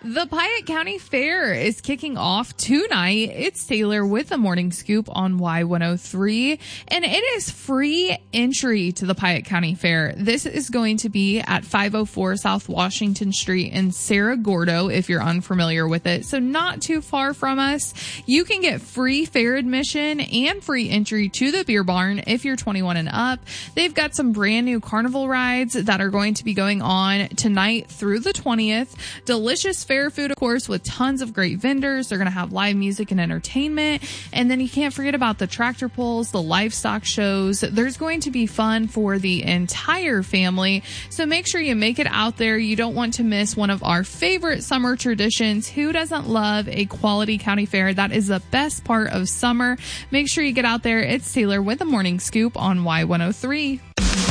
The Piatt County Fair is kicking off tonight. It's Taylor with the Morning Scoop on Y103, and it is free entry to the Piatt County Fair. This is going to be at 504 South Washington Street in Cerro Gordo, if you're unfamiliar with it. So not too far from us. You can get free fair admission and free entry to the beer barn if you're 21 and up. They've got some brand new carnival rides that are going to be going on tonight through the 20th. Delicious fair food, of course, with tons of great vendors. They're going to have live music and entertainment. And then you can't forget about the tractor pulls, the livestock shows. There's going to be fun for the entire family. So make sure you make it out there. You don't want to miss one of our favorite summer traditions. Who doesn't love a quality county fair? That is the best part of summer. Make sure you get out there. It's Taylor with the Morning Scoop on Y103.